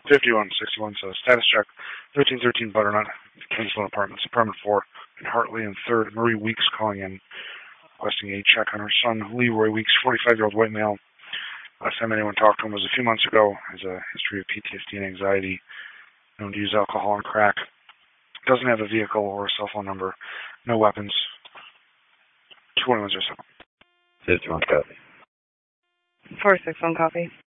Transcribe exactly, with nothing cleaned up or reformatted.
fifty-one sixty-one says, status check, thirteen thirteen Butternut, Kingsland Apartments, Apartment four in Hartley, and third, Marie Weeks calling in, requesting a check on her son, Leroy Weeks, forty-five-year-old white male. Last time anyone talked to him was a few months ago. Has a history of P T S D and anxiety, known to use alcohol and crack. Doesn't have a vehicle or a cell phone number. No weapons. two one one zero seven. fifty-one copy. four six one copy.